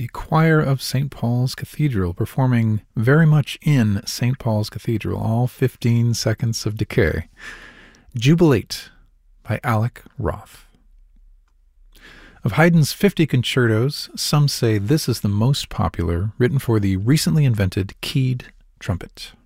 the choir of St. Paul's Cathedral, performing very much in St. Paul's Cathedral, all 15 seconds of decay. Jubilate by Alec Roth. Of Haydn's 50 concertos, some say this is the most popular, written for the recently invented keyed trumpet.